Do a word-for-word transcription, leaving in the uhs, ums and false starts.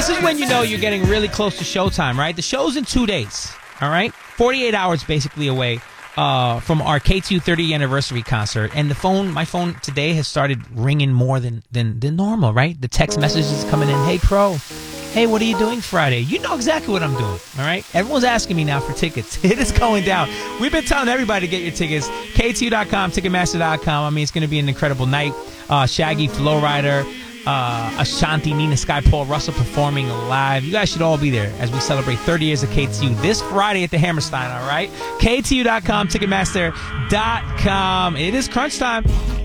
This is when you know you're getting really close to showtime, right? The show's in two days, all right? forty-eight hours basically away uh, from our K T U thirtieth anniversary concert. And the phone, my phone today has started ringing more than, than, than normal, right? The text messages coming in, hey, Pro, hey, what are you doing Friday? You know exactly what I'm doing, all right? Everyone's asking me now for tickets. It is going down. We've been telling everybody to get your tickets. K T U dot com, Ticketmaster dot com. I mean, it's going to be an incredible night. Uh, Shaggy, Flowrider, uh, Ashanti, Nina Sky, Paul Russell performing live. You guys should all be there as we celebrate thirty years of K T U this Friday at the Hammerstein, all right? K T U dot com, Ticketmaster dot com. It is crunch time.